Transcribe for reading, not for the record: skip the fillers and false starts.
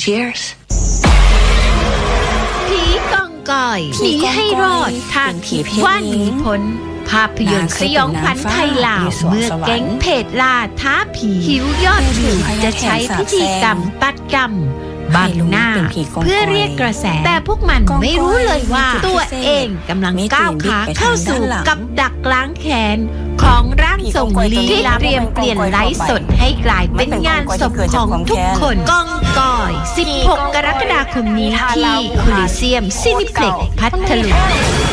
Cheers ผีกองกอยหนีให้รอดทางผีว่านหนีพ้นภาพยนตร์สยองขวัญไทยลาวเมื่อแก๊งเพจล่าท้าผีหิวยอดวิวจะใช้พิธีกรรมตัดกรรมบังหน้าเพื่อเรียกกระแสแต่พวกมันไม่รู้เลยว่าตัวเองกำลังก้าวขาเข้าสู่กับดักล้างแค้นของร่างทรงลี้ลับที่เตรียมเปลี่ยนไลฟ์สดให้กลายเป็นงานศพของทุกคนกองกอย16 กรกฎาคมนี้ที่โคลิเซียมซินิเพล็กซ์พัทลุง